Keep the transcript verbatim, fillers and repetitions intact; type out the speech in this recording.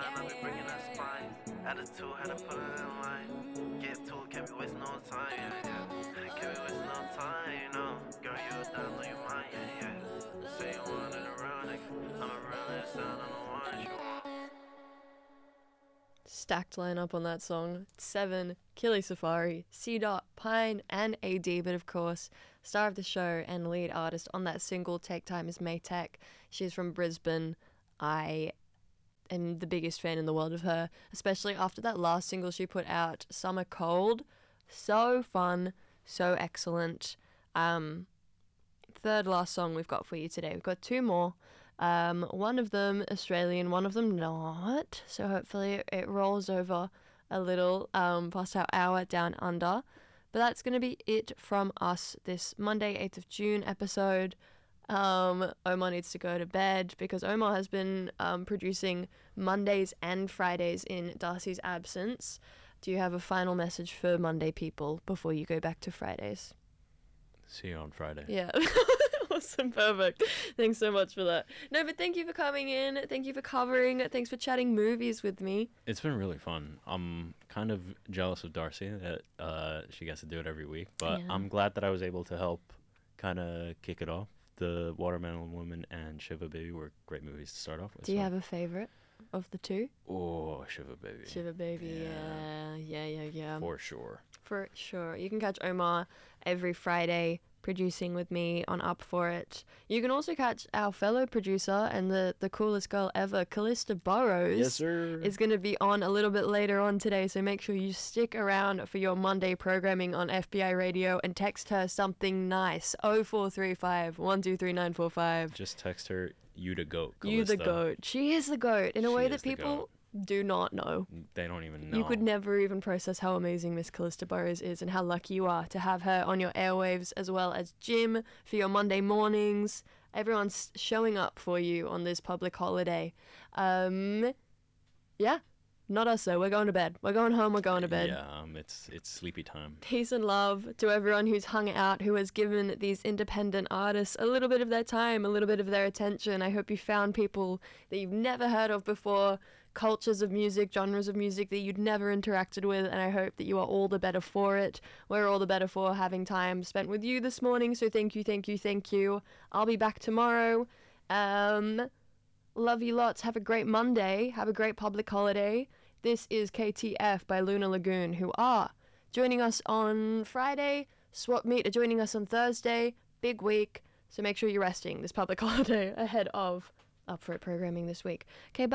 mind, I be bringing that spine. Attitude, had to put it in line. Get to it, can't be wasting no time, yeah, yeah. Can't be wasting no time, you know. Girl, you a dime, know you mine, yeah, yeah. Say you want it around, nigga. I'm a real sound, I'm the one that you want. Stacked lineup on that song. Seven, Killy Safari, C Dot, Pine, and A D, but of course, star of the show and lead artist on that single, Take Time, is Maytek. She's from Brisbane. I am the biggest fan in the world of her, especially after that last single she put out, Summer Cold. So fun, so excellent. Um, third last song we've got for you today. We've got two more. Um, one of them Australian, one of them not. So hopefully it, it rolls over a little um, past our hour down under. But that's going to be it from us this Monday, eighth of June episode. Um, Omar needs to go to bed because Omar has been um, producing Mondays and Fridays in Darcy's absence. Do you have a final message for Monday people before you go back to Fridays? See you on Friday. Yeah. Awesome. Perfect. Thanks so much for that. No, but thank you for coming in. Thank you for covering. Thanks for chatting movies with me. It's been really fun. I'm kind of jealous of Darcy that uh, she gets to do it every week, but Yeah. I'm glad that I was able to help kind of kick it off. The Watermelon Woman and Shiva Baby were great movies to start off with. Do you so. have a favorite of the two? Oh, Shiva Baby. Shiva Baby. Yeah. Yeah, yeah, yeah. For sure. For sure. You can catch Omar every Friday producing with me on Up For It. You can also catch our fellow producer and the, the coolest girl ever, Callista Burrows. Yes, sir. Is going to be on a little bit later on today, so make sure you stick around for your Monday programming on F B I Radio and text her something nice. oh four three five, one two three nine four five. Just text her, you the goat, You the Callista. goat. She is the goat in a She way is that the people goat. do not know. They don't even know. You could never even process how amazing Miss Callista Burrows is and how lucky you are to have her on your airwaves, as well as Jim for your Monday mornings. Everyone's showing up for you on this public holiday. Um, yeah, not us though. We're going to bed. We're going home. We're going to bed. Yeah, um, it's it's sleepy time. Peace and love to everyone who's hung out, who has given these independent artists a little bit of their time, a little bit of their attention. I hope you found people that you've never heard of before, cultures of music, genres of music that you'd never interacted with, and I hope that you are all the better for it. We're all the better for having time spent with you this morning, so thank you, thank you, thank you. I'll be back tomorrow. Um, love you lots. Have a great Monday. Have a great public holiday. This is K T F by Luna Lagoon, who are joining us on Friday. Swap Meet are joining us on Thursday. Big week, so make sure you're resting this public holiday ahead of Up For It programming this week. Okay, bye.